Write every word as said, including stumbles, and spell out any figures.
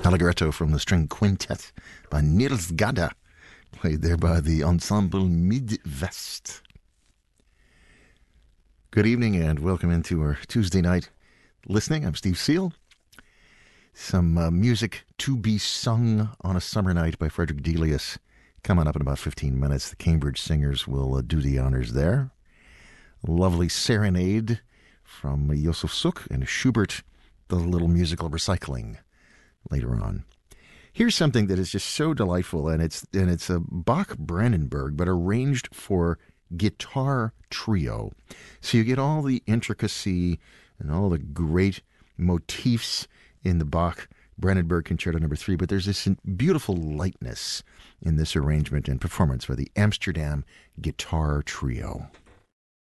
Allegretto from the String Quintet by Niels Gade, played there by the Ensemble Midwest. Good evening and welcome into our Tuesday night listening. I'm Steve Seal. Some uh, music to be sung on a summer night by Frederick Delius coming up in about fifteen minutes. The Cambridge Singers will uh, do the honors there. A lovely serenade from Josef Suk and Schubert, the little musical recycling later on. Here's something that is just so delightful, and it's and it's a Bach Brandenburg, but arranged for guitar trio. So you get all the intricacy and all the great motifs in the Bach Brandenburg Concerto Number Three, but there's this beautiful lightness in this arrangement and performance by the Amsterdam Guitar Trio.